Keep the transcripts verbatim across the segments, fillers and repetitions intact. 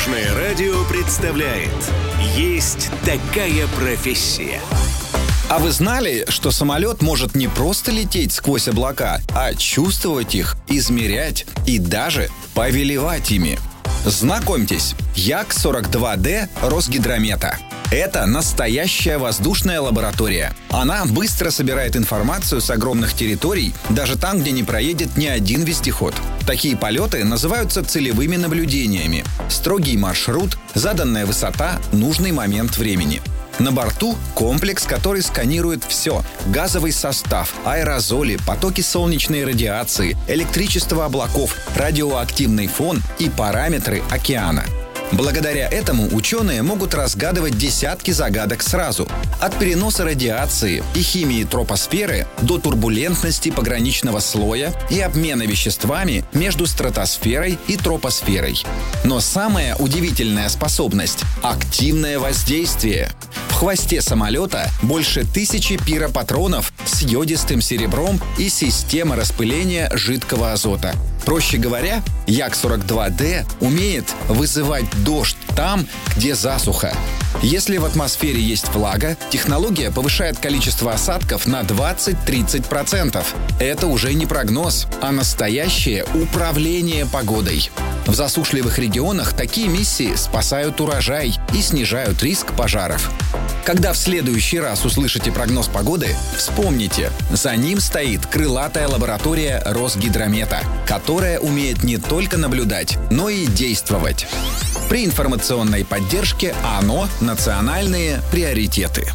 Дорожное радио представляет «Есть такая профессия». А вы знали, что самолет может не просто лететь сквозь облака, а чувствовать их, измерять и даже повелевать ими? Знакомьтесь, Як сорок два дэ Росгидромета. Это настоящая воздушная лаборатория. Она быстро собирает информацию с огромных территорий, даже там, где не проедет ни один вездеход. Такие полеты называются целевыми наблюдениями. Строгий маршрут, заданная высота, нужный момент времени. На борту комплекс, который сканирует все: газовый состав, аэрозоли, потоки солнечной радиации, электричество облаков, радиоактивный фон и параметры океана. Благодаря этому ученые могут разгадывать десятки загадок сразу. От переноса радиации и химии тропосферы до турбулентности пограничного слоя и обмена веществами между стратосферой и тропосферой. Но самая удивительная способность – активное воздействие. В хвосте самолета больше тысячи пиропатронов с йодистым серебром и система распыления жидкого азота. Проще говоря, Як сорок два дэ умеет вызывать дождь там, где засуха. Если в атмосфере есть влага, технология повышает количество осадков на двадцать-тридцать процентов. Это уже не прогноз, а настоящее управление погодой. В засушливых регионах такие миссии спасают урожай и снижают риск пожаров. Когда в следующий раз услышите прогноз погоды, вспомните, за ним стоит крылатая лаборатория Росгидромета, которая умеет не только наблюдать, но и действовать. При информационной поддержке ОНО «Национальные приоритеты».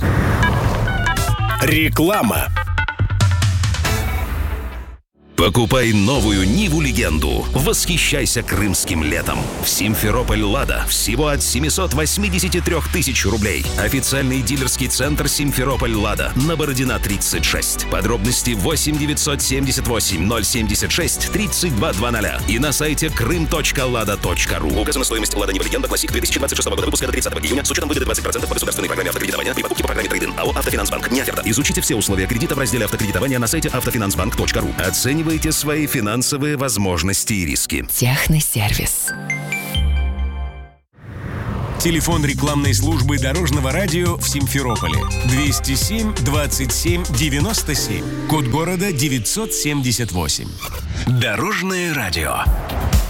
Реклама. Покупай новую Ниву Легенду. Восхищайся крымским летом. В Симферополь «Лада» всего от семьсот восемьдесят три тысячи рублей. Официальный дилерский центр Симферополь «Лада» на Бородина тридцать шесть. Подробности восемь девятьсот семьдесят восемь ноль семьдесят шесть тридцать два двадцать и на сайте крым точка лада точка ру. Указана стоимость «Лада Нива Легенда» классик две тысячи двадцать шестого года выпуска до тридцатого июня с учетом выгоды двадцать процентов по государственной программе автокредитования при покупке по программе «Трейдин». АО «Автофинансбанк». Не оферта. Изучите все условия кредита в разделе «Автокредитование» на сайте автофинансбанк точка ру. Оценивайте свои финансовые возможности и риски. Техносервис. Телефон рекламной службы Дорожного радио в Симферополе двести семь двадцать семь девяносто семь. Код города девятьсот семьдесят восемь. Дорожное радио.